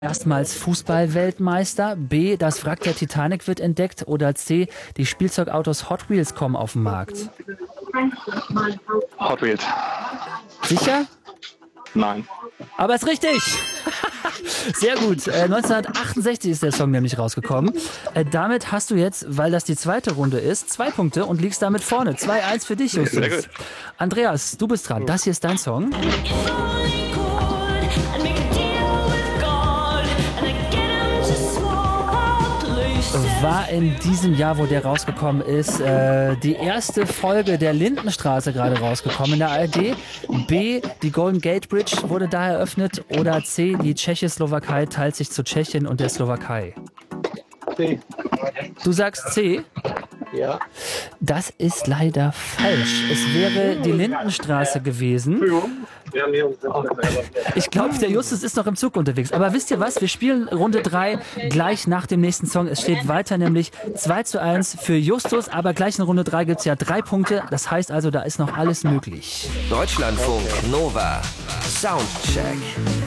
Erstmals Fußball-Weltmeister, B, das Wrack der Titanic wird entdeckt oder C, die Spielzeugautos Hot Wheels kommen auf den Markt? Hot Wheels. Sicher? Nein. Aber ist richtig! Sehr gut. 1968 ist der Song nämlich rausgekommen. Damit hast du jetzt, weil das die zweite Runde ist, 2 Punkte und liegst damit vorne. 2-1 für dich, Justus. Sehr gut. Andreas, du bist dran. Das hier ist dein Song. War in diesem Jahr, wo der rausgekommen ist, die erste Folge der Lindenstraße gerade rausgekommen in der ARD. B, die Golden Gate Bridge wurde da eröffnet. Oder C, die Tschechoslowakei teilt sich zu Tschechien und der Slowakei. C. Du sagst C? Ja. Das ist leider falsch. Es wäre die Lindenstraße gewesen. Ich glaube, der Justus ist noch im Zug unterwegs. Aber wisst ihr was? Wir spielen Runde 3 gleich nach dem nächsten Song. Es steht weiter nämlich 2:1 für Justus. Aber gleich in Runde 3 gibt es ja 3 Punkte. Das heißt also, da ist noch alles möglich. Deutschlandfunk Nova Soundcheck.